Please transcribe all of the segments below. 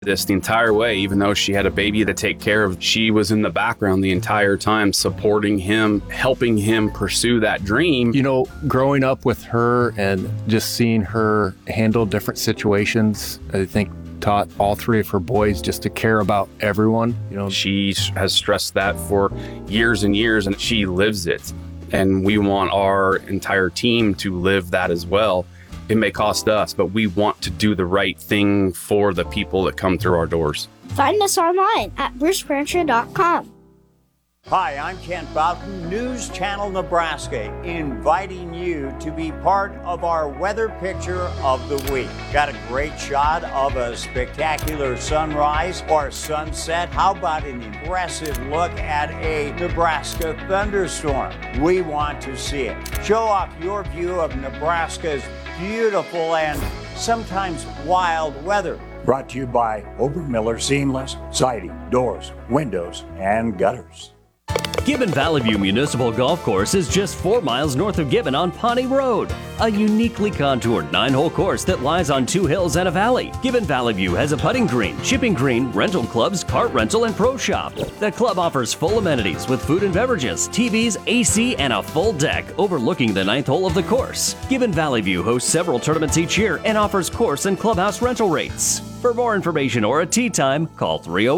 this the entire way, even though she had a baby to take care of. She was in the background the entire time, supporting him, helping him pursue that dream. You know, growing up with her and just seeing her handle different situations, I think taught all three of her boys just to care about everyone. You know, she has stressed that for years and years, and she lives it. And we want our entire team to live that as well. It may cost us, but we want to do the right thing for the people that come through our doors. Find us online at brucerancher.com. Hi, I'm Kent Boughton, News Channel Nebraska, inviting you to be part of our weather picture of the week. Got a great shot of a spectacular sunrise or sunset? How about an impressive look at a Nebraska thunderstorm? We want to see it. Show off your view of Nebraska's beautiful and sometimes wild weather. Brought to you by Obermiller Seamless Siding, Doors, Windows, and Gutters. Gibbon Valley View Municipal Golf Course is just 4 miles north of Gibbon on Pawnee Road, a uniquely contoured 9-hole course that lies on 2 hills and a valley. Gibbon Valley View has a putting green, chipping green, rental clubs, cart rental, and pro shop. The club offers full amenities with food and beverages, TVs, AC, and a full deck overlooking the 9th hole of the course. Gibbon Valley View hosts several tournaments each year and offers course and clubhouse rental rates. For more information or a tee time, call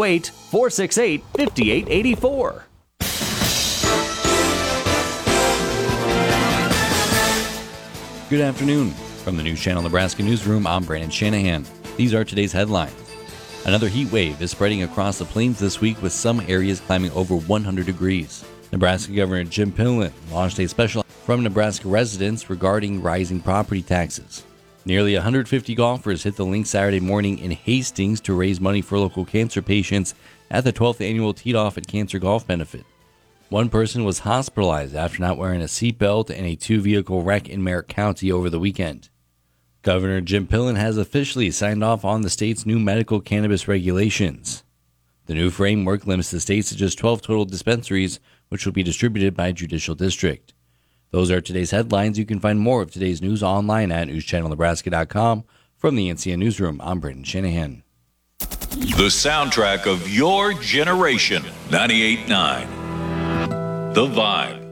308-468-5884. Good afternoon. From the News Channel Nebraska Newsroom, I'm Brandon Shanahan. These are today's headlines. Another heat wave is spreading across the plains this week, with some areas climbing over 100 degrees. Nebraska Governor Jim Pillen launched a special from Nebraska residents regarding rising property taxes. Nearly 150 golfers hit the link Saturday morning in Hastings to raise money for local cancer patients at the 12th annual Teed Off at Cancer Golf Benefit. One person was hospitalized after not wearing a seatbelt in a 2-vehicle wreck in Merritt County over the weekend. Governor Jim Pillen has officially signed off on the state's new medical cannabis regulations. The new framework limits the states to just 12 total dispensaries, which will be distributed by judicial district. Those are today's headlines. You can find more of today's news online at newschannelnebraska.com. From the NCN Newsroom, I'm Brandon Shanahan. The soundtrack of your generation, 98.9. The Vibe.